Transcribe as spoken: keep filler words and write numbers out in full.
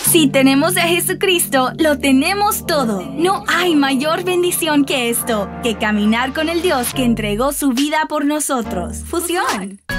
Si tenemos a Jesucristo, lo tenemos todo. No hay mayor bendición que esto, que caminar con el Dios que entregó su vida por nosotros. Fusión.